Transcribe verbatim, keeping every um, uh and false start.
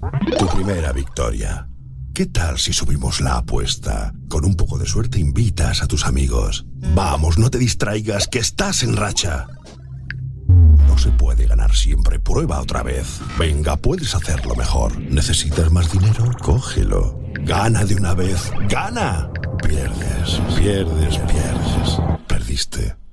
Tu primera victoria. ¿Qué tal si subimos la apuesta? Con un poco de suerte invitas a tus amigos. Vamos, no te distraigas, que estás en racha. No se puede ganar siempre, prueba otra vez. Venga, puedes hacerlo mejor. ¿Necesitas más dinero? Cógelo. Gana de una vez, gana. Pierdes, pierdes, pierdes. Perdiste.